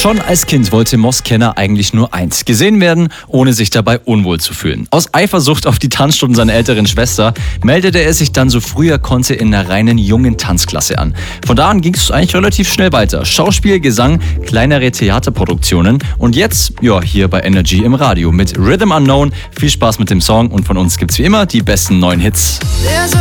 Schon als Kind wollte Moss Kenner eigentlich nur eins: gesehen werden, ohne sich dabei unwohl zu fühlen. Aus Eifersucht auf die Tanzstunden seiner älteren Schwester meldete er sich dann, so früh er konnte, in einer reinen jungen Tanzklasse an. Von da an ging es eigentlich relativ schnell weiter. Schauspiel, Gesang, kleinere Theaterproduktionen und jetzt, hier bei Energy im Radio mit Rhythm Unknown. Viel Spaß mit dem Song und von uns gibt's wie immer die besten neuen Hits. There's a